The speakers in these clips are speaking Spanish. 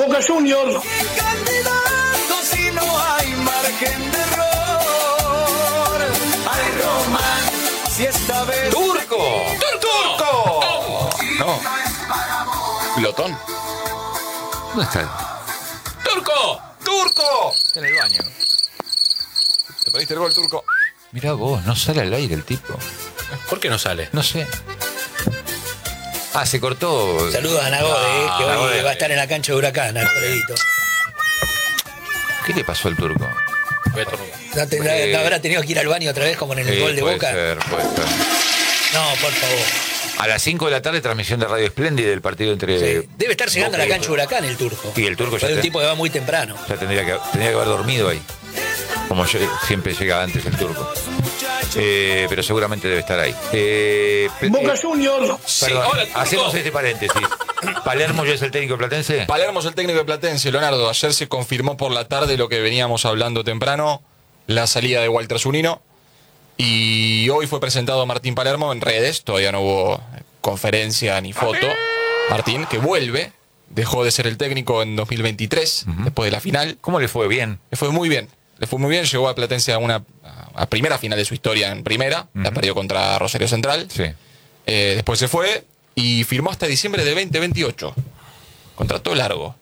Boca Juniors. Candidato si no hay margen de error. Ay, Román, si esta vez... ¡Turco! ¡Turco! No. ¿Glotón? ¿Dónde está? ¡Turco! ¡Turco! Está en el baño. ¿Te perdiste el gol, Turco? Mirá vos, no sale al aire el tipo. ¿Por qué no sale? No sé. Ah, se cortó. Saludos a Nagode, que hoy Nagode. va a estar en la cancha de Huracán, Alfredito. ¿Qué le pasó al Turco? ¿No habrá tenido que ir al baño otra vez como en el gol de puede Boca? ser. No, por favor. A las 5 de la tarde, transmisión de Radio Espléndida del partido entre... Sí. Debe estar llegando a la cancha de Huracán el Turco. Y el Turco ya es un tipo que va muy temprano. Ya tendría que haber dormido ahí. Como siempre llega antes el Turco. Pero seguramente debe estar ahí. Boca Juniors. Perdón, hola, Turco. hacemos este paréntesis. ¿Palermo ya es el técnico platense? Palermo es el técnico de Platense, Leonardo. Ayer se confirmó por la tarde lo que veníamos hablando temprano, la salida de Walter Zunino. Y hoy fue presentado Martín Palermo en redes, todavía no hubo conferencia ni foto. Martín, que vuelve, dejó de ser el técnico en 2023, después de la final. ¿Cómo le fue? Bien. Le fue muy bien, llegó a Platense a primera final de su historia en primera, la perdió contra Rosario Central. Sí. Después se fue y firmó hasta diciembre de 2028. Contrato largo.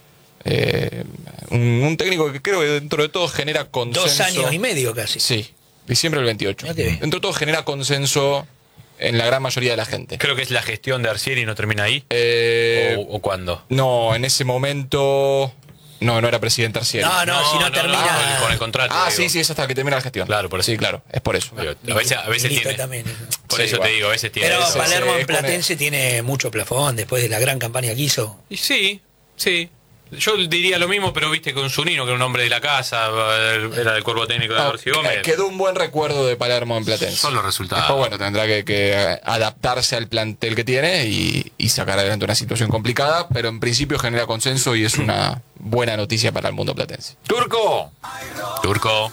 Un técnico que creo que dentro de todo genera consenso. 2 años y medio casi. Sí, diciembre del 28. Mirá qué bien. Dentro de todo genera consenso en la gran mayoría de la gente. Creo que es la gestión de Arcieri y no termina ahí. ¿O cuándo? No, en ese momento no era presidente Arcieri. No, si no termina... con el contrato. Ah, digo. sí, es hasta que termina la gestión. Claro, por eso. Sí, claro, es por eso. Digo, a veces Milito tiene. también, eso. Por Sí, eso bueno. te digo, a veces tiene. Pero eso. Palermo se en Platense tiene mucho plafón después de la gran campaña que hizo. Y sí. Yo diría lo mismo, pero viste con Zunino, que era un hombre de la casa, era del cuerpo técnico de Orsi Gómez. Quedó un buen recuerdo de Palermo en Platense. Son los resultados. Después, bueno, tendrá que adaptarse al plantel que tiene y sacar adelante una situación complicada, pero en principio genera consenso y es una buena noticia para el mundo platense. ¡Turco! Turco.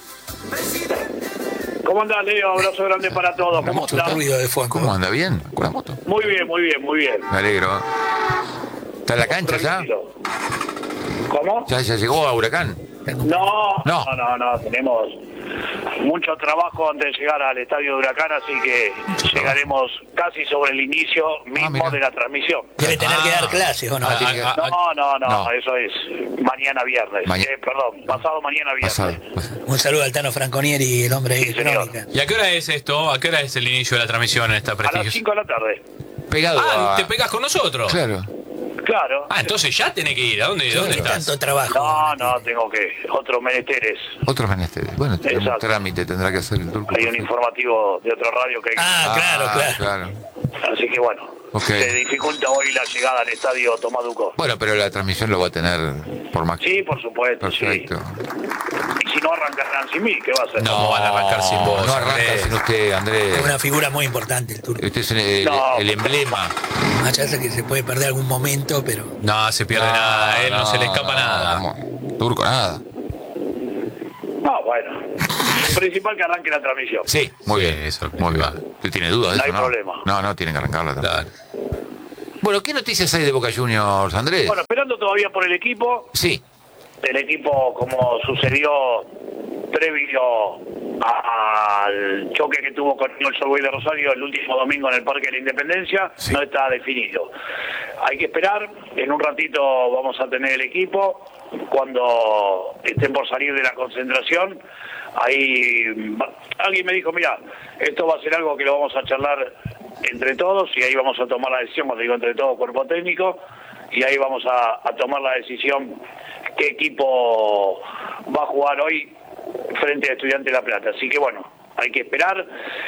¿Cómo andás, Leo? Abrazo grande para todos. ¿Cómo Mucho estás? ruido de fondo. ¿Cómo anda? ¿Bien? ¿Con la moto? Muy bien, muy bien, muy bien. Me alegro. ¿Está en la cancha ya? Tranquilo. ¿Cómo? ¿Ya llegó a Huracán? No, No. tenemos mucho trabajo antes de llegar al estadio de Huracán, así que llegaremos casi sobre el inicio mismo mira. de la transmisión. Debe tener que dar clases, ¿o no? tiene que- No, eso es mañana viernes. Pasado mañana viernes. Pasado. Un saludo al Tano Franconieri, el hombre de Sí, señor. Crónica. ¿Y a qué hora es esto? ¿A qué hora es el inicio de la transmisión en esta A las prestigiosa? 5 de la tarde. Pegado a... ¿Te pegas con nosotros? Claro. Claro. Entonces ya tenés que ir. ¿A dónde estás? Tanto trabajo. No, tengo que... Otros menesteres. Otros menesteres. Bueno, un Exacto. trámite tendrá que hacer el Turco. Hay un informativo de otra radio que hay. Claro. Así que bueno, Ok. se dificulta hoy la llegada al estadio Tomás Ducó. Bueno, pero la transmisión lo va a tener por máximo. Sí, por supuesto, Perfecto. sí. Y si no arrancarán sin mí, ¿qué va a hacer? No van a arrancar sin vos. No arranca Andrés. sin usted, Andrés. Es una figura muy importante el Turco. Usted es el No. emblema. Más allá de que se puede perder algún momento, pero... No se pierde nada. A él no se le escapa nada. vamos. Turco, nada. No, bueno. Principal que arranque la transmisión. Sí, muy bien. eso, Muy bien. ¿Usted tiene dudas de No eso, hay problema. No, tiene que arrancarla también. Claro. Bueno, ¿qué noticias hay de Boca Juniors, Andrés? Bueno, esperando todavía por el equipo. Sí. El equipo, como sucedió previo al choque que tuvo con el Sol de Rosario el último domingo en el Parque de la Independencia, Sí. no está definido. Hay que esperar, en un ratito vamos a tener el equipo, cuando estén por salir de la concentración, alguien me dijo, mira, esto va a ser algo que lo vamos a charlar entre todos y ahí vamos a tomar la decisión, cuando digo entre todos, cuerpo técnico, y ahí vamos a tomar la decisión qué equipo va a jugar hoy frente a Estudiantes de La Plata. Así que bueno, hay que esperar.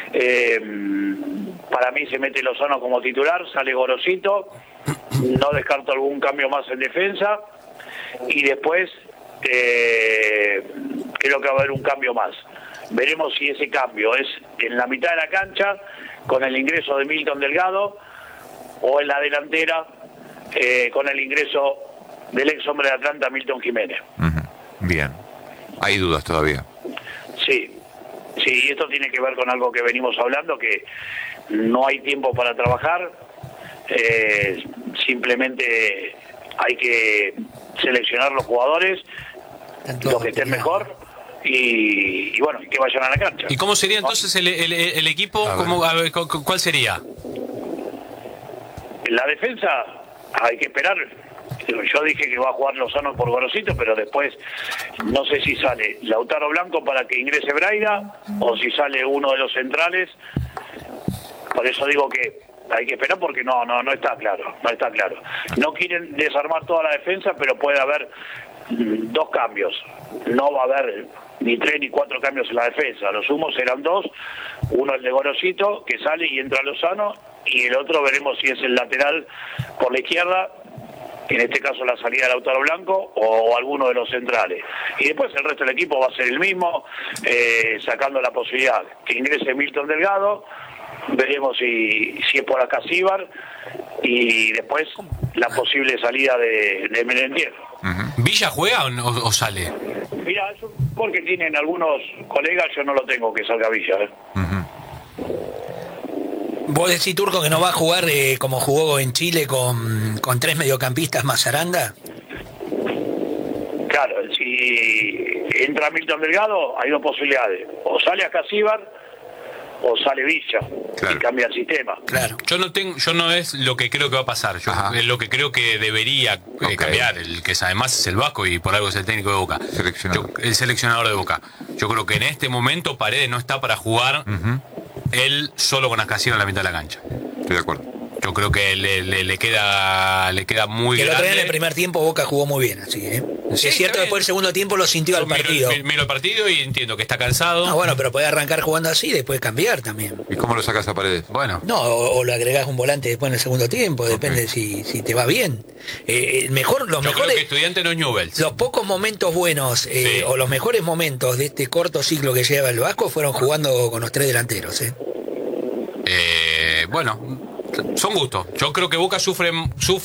Para mí se mete Lozano como titular, sale Gorosito, no descarto algún cambio más en defensa y después creo que va a haber un cambio más. Veremos si ese cambio es en la mitad de la cancha con el ingreso de Milton Delgado o en la delantera con el ingreso del ex hombre de Atlanta, Milton Jiménez. Bien. Hay dudas todavía. Sí, y esto tiene que ver con algo que venimos hablando, que no hay tiempo para trabajar, simplemente hay que seleccionar los jugadores, Tanto los que estén mejor, y bueno, que vayan a la cancha. ¿Y cómo sería entonces el equipo? A ver, ¿cuál sería? En la defensa hay que esperar. Yo dije que va a jugar Lozano por Gorosito, pero después no sé si sale Lautaro Blanco para que ingrese Braida o si sale uno de los centrales. Por eso digo que hay que esperar porque no está claro, no está claro. No quieren desarmar toda la defensa, pero puede haber 2 cambios. No va a haber ni 3 ni 4 cambios en la defensa. Los sumos serán 2. Uno el de Gorosito, que sale y entra Lozano, y el otro veremos si es el lateral por la izquierda, en este caso la salida de Lautaro Blanco, o alguno de los centrales. Y después el resto del equipo va a ser el mismo, sacando la posibilidad que ingrese Milton Delgado. Veremos si es por acá Cibar, y después la posible salida de Merentier. ¿Villa juega o sale? Mira, eso porque tienen algunos colegas, yo no lo tengo que salga Villa. ¿Vos decís, Turco, que no va a jugar como jugó en Chile con 3 mediocampistas más Aranda? Claro, si entra Milton Delgado, hay 2 posibilidades. O sale acá Cibar o sale Villa, y cambia el sistema. Claro. Yo no es lo que creo que va a pasar. Es lo que creo que debería cambiar. El que además es el Vasco y por algo es el técnico de Boca. El seleccionador de Boca. Yo creo que en este momento Paredes no está para jugar él solo con Ascasíbar en la mitad de la cancha. Estoy de acuerdo. Yo creo que le queda muy Que el otro día en grande. el primer tiempo Boca jugó muy bien, así, ¿eh? Sí, es cierto, está después el segundo tiempo lo sintió al partido. Miro el partido y entiendo que está cansado. Ah, bueno, pero puede arrancar jugando así y después cambiar también. ¿Y cómo lo sacas a Paredes? Bueno. No, o le agregás un volante después en el segundo tiempo, depende si te va bien. Los Yo creo mejores, que Estudiante no es Newell's. los pocos momentos buenos o los mejores momentos de este corto ciclo que lleva el Vasco fueron jugando con los 3 delanteros. Bueno, son gustos. Yo creo que Boca sufre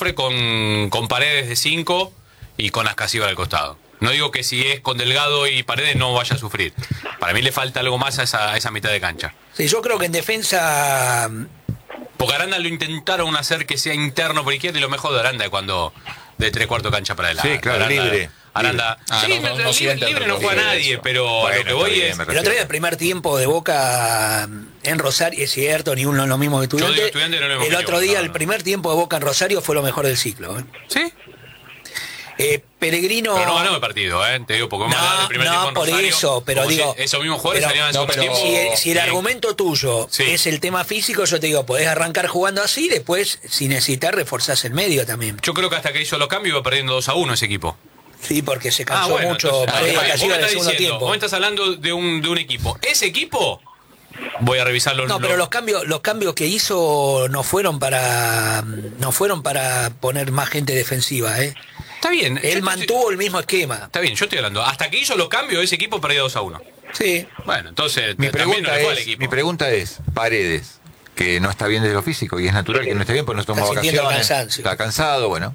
con Paredes de 5 y con Ascasíbar al costado. No digo que si es con Delgado y Paredes no vaya a sufrir. Para mí le falta algo más a esa mitad de cancha. Sí, yo creo que en defensa... Porque Aranda lo intentaron hacer que sea interno por izquierda, y lo mejor de Aranda es cuando de 3/4 cancha para adelante. Sí, claro, libre. Aranda. Libre no juega nadie, pero Bueno, lo que voy está bien, es. me El otro día, el primer tiempo de Boca en Rosario, es cierto, ni uno lo mismo que Yo digo Estudiante. Estudiante, no lo hemos El otro visto, día, no. el primer tiempo de Boca en Rosario fue lo mejor del ciclo. Sí. Peregrino... Pero no ganó el partido, te digo, porque el primer tiempo en por Rosario, eso, pero como digo... esos mismos jugadores pero- salían en el segundo tiempo. Si el bien. argumento tuyo Sí. es el tema físico, yo te digo, podés arrancar jugando así, después, si necesitas, reforzás el medio también. Yo creo que hasta que hizo los cambios iba perdiendo 2-1 ese equipo. Sí, porque se cansó mucho entonces, Paredes vos me Ascasíbar en el estás segundo diciendo, tiempo. vos me estás hablando de un equipo. Ese equipo, voy a revisar los... No, pero los cambios que hizo no fueron para poner más gente defensiva, ¿eh? Está bien. Él mantuvo el mismo esquema. Está bien, yo estoy hablando. Hasta que hizo los cambios, ese equipo perdió 2-1. Sí. Bueno, entonces Mi también no le fue al mi equipo. pregunta es, Paredes, que no está bien desde lo físico, y es natural que no esté bien porque no toma Está sintiendo vacaciones, cansancio. está cansado, bueno.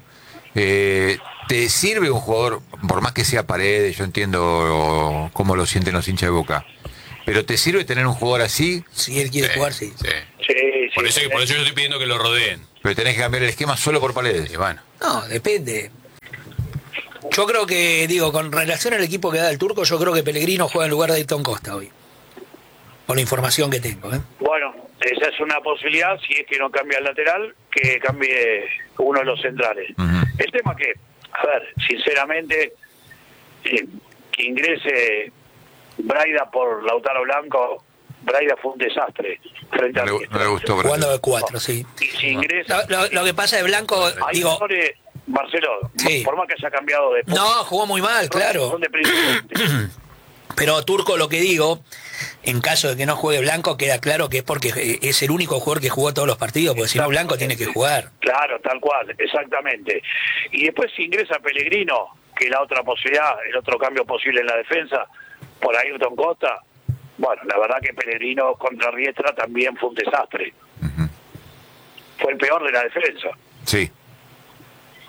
¿Te sirve un jugador, por más que sea Paredes, yo entiendo cómo lo sienten los hinchas de Boca, pero te sirve tener un jugador así, Si él quiere jugar, sí. Sí. Sí, Por eso yo estoy pidiendo que lo rodeen. pero tenés que cambiar el esquema solo por Paredes? Y bueno. No, depende. Yo creo que, con relación al equipo que da el Turco, yo creo que Pellegrino juega en lugar de Ayrton Costa hoy. Por la información que tengo, ¿eh? Bueno, esa es una posibilidad, si es que no cambia el lateral, que cambie uno de los centrales. El tema que, a ver, sinceramente, que ingrese Braida por Lautaro Blanco, Braida fue un desastre frente a No le gustó. Jugando de 4, sí. Y si ingresa, Lo que pasa de Blanco, hay jugadores, Marcelo, Sí. por más que haya cambiado de no, jugó muy mal, claro. son de principiantes. Pero Turco, lo que digo, en caso de que no juegue Blanco, queda claro que es porque es el único jugador que jugó todos los partidos, porque si no Blanco tiene que jugar. Claro, tal cual, exactamente. Y después si ingresa Pellegrino, que es la otra posibilidad, el otro cambio posible en la defensa, por Ayrton Costa, bueno, la verdad que Pellegrino contra Riestra también fue un desastre. Fue el peor de la defensa. Sí.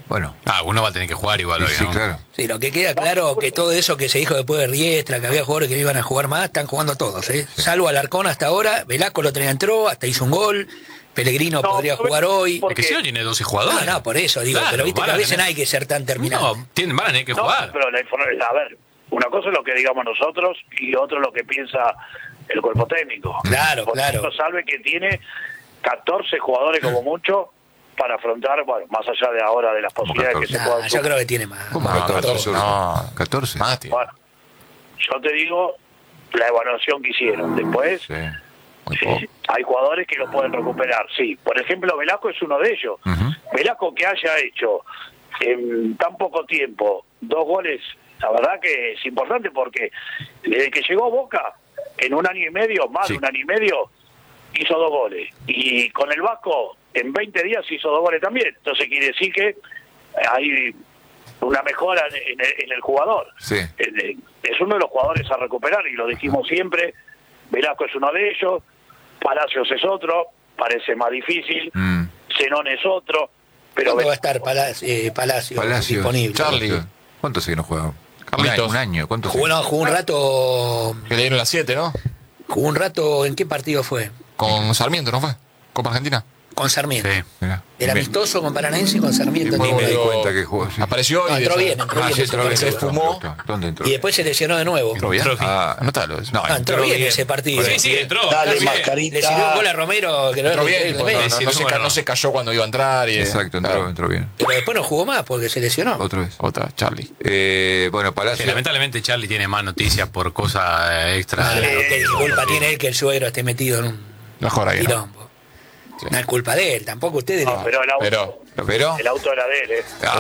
Bueno. Uno va a tener que jugar igual hoy, Sí, ¿no? claro. Sí, lo que queda claro que todo eso que se dijo después de Riestra, que había jugadores que no iban a jugar más, están jugando todos, ¿eh? Salvo Alarcón hasta ahora, Velasco lo tenía entró, hasta hizo un gol, Pellegrino podría jugar hoy. Porque si no tiene 12 jugadores. No, por eso digo, Claro, pero viste que van a a veces no tener- hay que ser tan terminado. No, van a tener que No, jugar. pero a ver, una cosa es lo que digamos nosotros y otro es lo que piensa el cuerpo técnico. Claro, Porque claro. esto Salve que tiene 14 jugadores como mucho para afrontar, bueno, más allá de ahora de las posibilidades que se Nah, puedan. yo creo que tiene más. ¿Cómo No, 14? no. 14. Más, tío. Bueno, yo te digo la evaluación que hicieron. Después, Sí. Muy sí, poco. hay jugadores que lo pueden recuperar, sí. Por ejemplo, Velasco es uno de ellos. Ujú. Velasco que haya hecho en tan poco tiempo 2 goles, la verdad que es importante porque desde que llegó Boca, en un año y medio, más Sí. de un año y medio, hizo 2 goles. Y con el Vasco, en 20 días hizo 2 goles también. Entonces quiere decir que hay una mejora en el jugador. Sí. Es uno de los jugadores a recuperar y lo dijimos siempre. Velasco es uno de ellos, Palacios es otro, parece más difícil, Zenón es otro, pero ¿Cuándo va a estar Palacio disponible? Charlie. ¿Cuánto hace que no juega? Carlitos. Un año. ¿Cuánto Jugó, hace? no, jugó un rato. Que le dieron las 7, ¿no? Jugó un rato. ¿En qué partido fue? Con Sarmiento, ¿no fue? Copa Argentina. Con Sarmiento. Sí. Mirá. El amistoso con Paranaense y con Sarmiento. Ni me di Luego- cuenta que jugó. Sí. Apareció No, y entró de- bien, entró bien. Sí, entró bien. Se esfumó. ¿Dónde entró? Y después se lesionó de nuevo. ¿Entró bien? Entró bien. Anótalo eso. No, Ah, entró bien ese partido. Sí, sí, entró. Dale, Entró bien. mascarita. Le sirvió un gol a Romero que lo Entró bien, increíble. pues, no, Sí, no se, bueno. no se cayó cuando iba a entrar. Y, exacto, claro. entró bien. Pero después no jugó más porque se lesionó. Otra vez. Otra, Charlie. Bueno, Sí, Palacio. lamentablemente Charlie tiene más noticias por cosas extra. Claro, ¿qué culpa tiene él que el suegro esté metido en un Mejor ahí, ¿no? quilombo? No es culpa de él, tampoco ustedes. no, pero el auto, Pero. el auto era de él.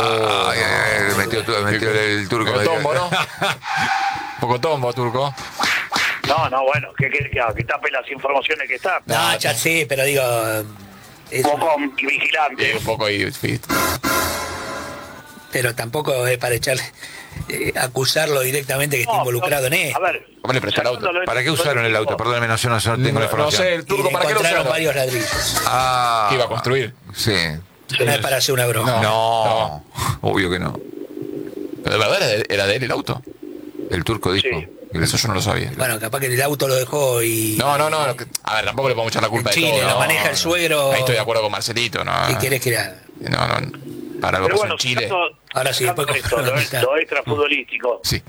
Metió el turco. Poco tombo, ¿no? Poco tombo, turco. No, bueno, que tape las informaciones que está. No, ya sí, pero digo. es- Poco Y vigilante. un poco ahí. Sí. pero tampoco es para echarle. Acusarlo directamente que esté involucrado en esto. A ver, ¿Cómo le prestó el auto? ¿Para qué usaron el auto? Perdóname, no, yo no tengo la No información. sé, el Y turco, le ¿para qué lo encontraron usaron? varios ladrillos. Ah, ¿Qué iba a construir? Sí. No es para hacer una broma. No, obvio que no. ¿Pero de verdad era de él el auto? El turco dijo. Sí. Eso yo no lo sabía. Bueno, capaz que el auto lo dejó y. No. A ver, tampoco le podemos echar la culpa En de Chile todo. lo maneja el suegro. Ahí estoy de acuerdo con Marcelito, ¿no? ¿Qué querés que haga? No. Para algo pero pasó bueno, en Chile. Ahora sí, después esto, lo extrafutbolístico. Sí.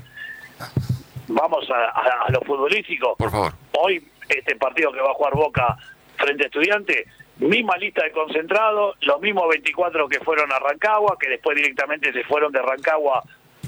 Vamos a lo futbolístico. Por favor. Hoy, este partido que va a jugar Boca frente a Estudiantes, misma lista de concentrados, los mismos 24 que fueron a Rancagua, que después directamente se fueron de Rancagua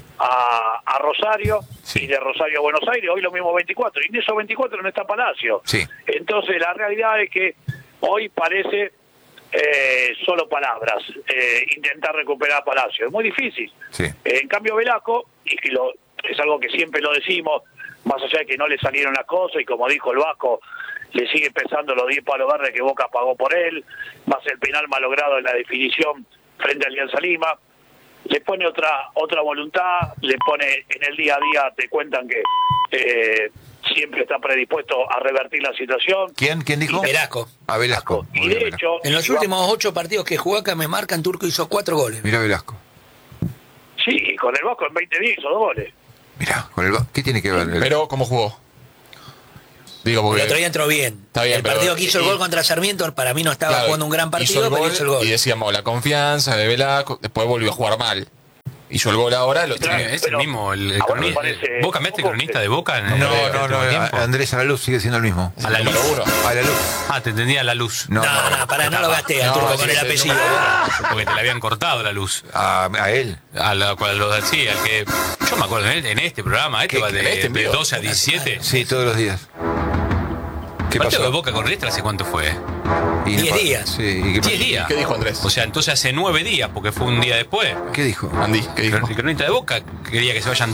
a Rosario, y de Rosario a Buenos Aires, hoy los mismos 24, y en esos 24 no está Palacio. Sí. Entonces la realidad es que hoy parece solo palabras, intentar recuperar a Palacio. Es muy difícil. Sí. En cambio Velasco, y que es algo que siempre lo decimos, más allá de que no le salieron las cosas, y como dijo el Vasco, le sigue pesando los 10 palos verdes que Boca pagó por él, más el penal malogrado en la definición frente a Alianza Lima, le pone otra voluntad, le pone en el día a día, te cuentan que siempre está predispuesto a revertir la situación. ¿Quién dijo? Velasco. A Velasco. Y Muy de bien, hecho, En los últimos 8 partidos que jugó acá me marcan, Turco hizo 4 goles. Mira Velasco. sí, con el Vasco en 20 días hizo 2 goles. Mira, ¿qué tiene que ver? Pero, ¿cómo jugó? Digo, porque. El otro día entró bien. Está bien, el pero- partido que hizo el y- gol contra Sarmiento, para mí no estaba Claro, jugando un gran hizo partido, pero hizo el gol. Y decíamos, la confianza de Velasco, después volvió a jugar mal. Hizo el gol ahora, lo Claro. Es pero el mismo. El a vos me cronista. parece ¿Vos cambiaste poco cronista que- de Boca en No, el último tiempo? Andrés a la luz sigue siendo el mismo. A la luz. número 1. A la luz. Ah, te entendía la luz. No, Pará, no lo gasté al No, Turco sí, con el sí, apellido. Porque te la habían cortado la luz. a él. A los sí, al que. Yo me acuerdo en este programa, este ¿Qué? va ¿En de, este en de vivo? 12 a 17. Sí, todos los días. ¿Qué ¿Partido de pasó? Boca con Riestra hace cuánto fue? 10 días. Sí, ¿y qué pasó? 10 días. ¿Qué dijo Andrés? O sea, entonces hace 9 días, porque fue un día después. ¿Qué dijo? Andy, ¿qué dijo? El cronista de Boca quería que se vayan